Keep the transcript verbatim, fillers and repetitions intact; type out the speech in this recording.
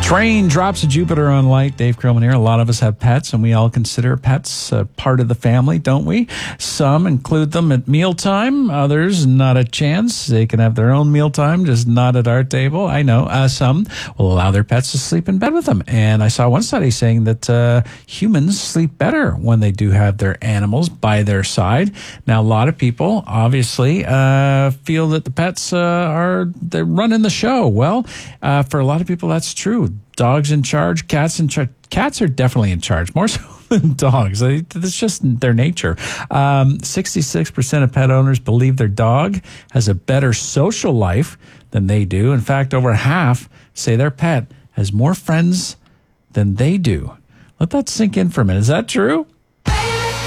Train drops of Jupiter on light. Dave Krillman here. A lot of us have pets, and we all consider pets a part of the family, don't we? Some include them at mealtime. Others, not a chance. They can have their own mealtime, just not at our table. I know. Uh, some will allow their pets to sleep in bed with them. And I saw one study saying that uh, humans sleep better when they do have their animals by their side. Now, a lot of people, obviously, uh, feel that the pets uh, are they're running the show. Well, uh, for a lot of people, that's true. Dogs in charge, cats in charge. Cats are definitely in charge, more so than dogs. It's just their nature. Um, sixty-six percent of pet owners believe their dog has a better social life than they do. In fact, over half say their pet has more friends than they do. Let that sink in for a minute. Is that true?